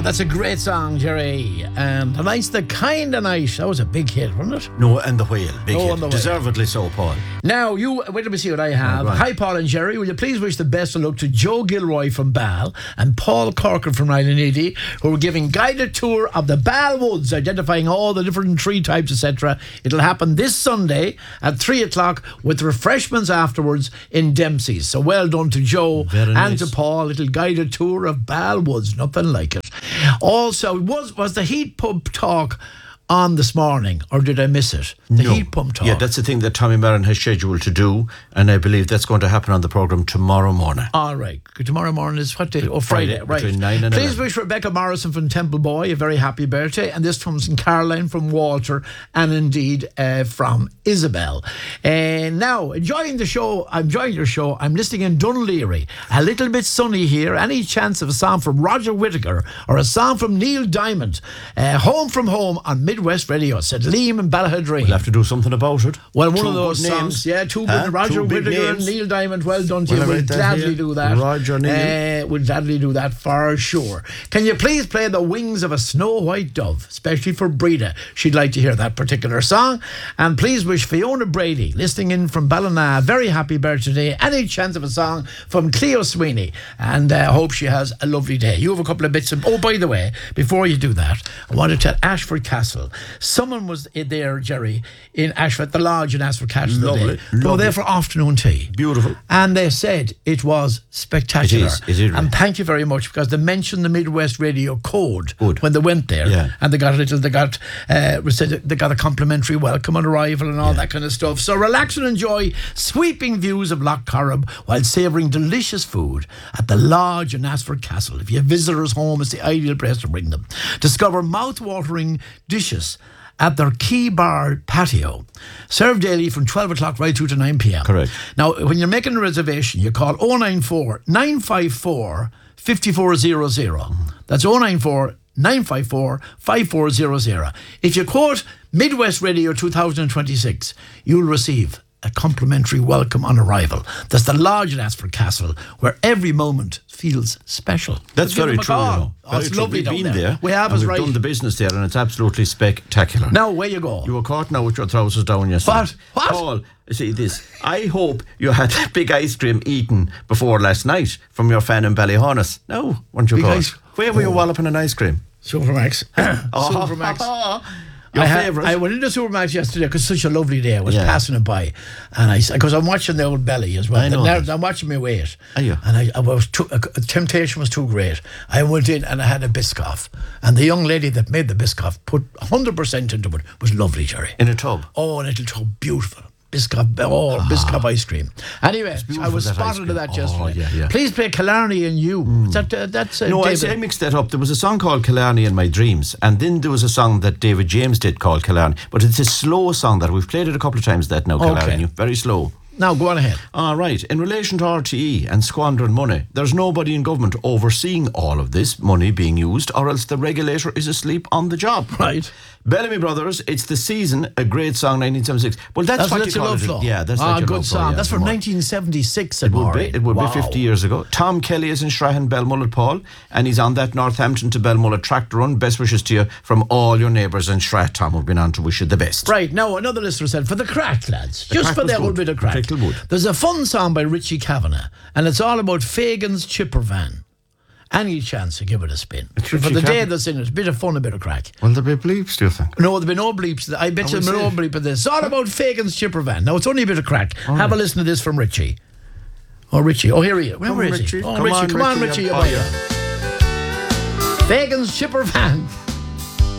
Oh, that's a great song, Jerry. Tonight's the kind of night. That was a big hit, wasn't it? No, and the whale. Big hit. And the Whale. Deservedly so, Paul. Now, wait till we see what I have. Right. Hi, Paul and Jerry. Will you please wish the best of luck to Joe Gilroy from Bal and Paul Corkin from Rylanidi, who are giving guided tour of the Bal Woods, identifying all the different tree types, etc. It'll happen this Sunday at 3 o'clock with refreshments afterwards in Dempsey's. So well done to Joe Very and nice. to Paul. Little guided tour of Bal Woods. Nothing like it. Also, was the heat pump talk on this morning, or did I miss it? The heat pump talk. Yeah, that's the thing that Tommy Marin has scheduled to do, and I believe that's going to happen on the programme tomorrow morning. All right. Tomorrow morning is what day? Oh, Friday. Right. Between 9 and Please 11. wish Rebecca Morrison from Temple Boy a very happy birthday. And this comes from Caroline from Walter and indeed from Isabel. Now, enjoying the show. I'm enjoying your show. I'm listening in Dunleary. A little bit sunny here. Any chance of a song from Roger Whittaker or a song from Neil Diamond? Home from Home on Midwest Radio, said Liam and Ballahadreen. We'll have to do something about it. Well, one Two of those good songs, names. yeah, two good. Roger Two big Whittaker and names. Neil Diamond. Well done to you. Well, I We'll read that gladly here. do that. Roger, Neil. We'll gladly do that for sure. Can you please play The Wings of a Snow White Dove, especially for Breda? She'd like to hear that particular song. And please wish Fiona Brady, listening in from Ballina, a very happy birthday. Any chance of a song from Cleo Sweeney? And I hope she has a lovely day. You have a couple of bits of... Oh, by the way, before you do that, I want to tell Ashford Castle. Someone was there, Jerry, in Ashford, the lodge in Ashford Castle. Lovely, They were there lovely. for afternoon tea. Beautiful. And they said it was spectacular. It is really. And thank you very much, because they mentioned the Midwest Radio code when they went there. Yeah. And they got a complimentary welcome on arrival and all that kind of stuff. So relax and enjoy sweeping views of Loch Corrib while savouring delicious food at the lodge in Ashford Castle. If you have visitors home, it's the ideal place to bring them. Discover mouth-watering dishes at their Key Bar patio. Served daily from 12 o'clock right through to 9 p.m. Correct. Now, when you're making a reservation, you call 094 954 5400. That's 094 954 5400. If you quote Midwest Radio 2026, you'll receive a complimentary welcome on arrival. That's the lodge at Ashford Castle, where every moment feels special. That's So give very them a true. call. You know. Oh, it's Very true. lovely We've down been there. We have, and is we've right. done the business there, and it's absolutely spectacular. Now, where you go? You were caught now with your trousers down yesterday. What? Paul, see this. I hope you had that big ice cream eaten before last night from your fan in Ballyhonus. No, weren't you Big caught? ice- Where were you walloping an ice cream? Supermax. Supermax. Your favourite? I went into Supermax yesterday because it's such a lovely day. I was Yeah. passing it by, and because I'm watching the old belly as well. I know that. I'm watching my weight. Are you? And temptation was too great. I went in and I had a Biscoff, and the young lady that made the Biscoff put 100% into it. It was lovely, Jerry. In a tub. Oh, a little tub, beautiful. Biscoff ice cream. Anyway, I beautiful, was that ice spotted to cream. that Oh, yesterday. yeah. Please play Killarney and You. That's No, I David. mixed that up. There was a song called Killarney in My Dreams, and then there was a song that David James did called Killarney. But it's a slow song that we've played it a couple of times that now, Killarney. Very slow. Now, go on ahead. All right. In relation to RTE and squandering money, there's nobody in government overseeing all of this money being used, or else the regulator is asleep on the job. Right. Bellamy Brothers, It's the Season, a great song, 1976. Well, that's what Let you Your call Love it. Flow. Yeah, that's Let Your good Love Flow, song. yeah, That's from more. 1976. It would be 50 years ago. Tom Kelly is in Strahan, Belmullet, Paul, and he's on that Northampton to Belmullet tractor run. Best wishes to you from all your neighbours in Strath. Tom have been on to wish you the best. Right, now another listener said, for the crack, lads, just crack for was that little good. bit of crack. Particularly good. There's a fun song by Richie Kavanagh, and it's all about Fagan's chipper van. Any chance to give it a spin. For Richie the day Kavanagh. that's in it, a bit of fun, a bit of crack. Will there be bleeps, do you think? No, there'll be no bleeps. I bet you there'll be no bleep in this. It's all about Fagan's chipper van. Now, it's only a bit of crack. Have a listen to this from Richie. Oh, Richie. Oh, here he is. Where is he? Richie. Oh, Come Richie. on, Come on, Richie. Richie. Oh, Fagan's chipper van.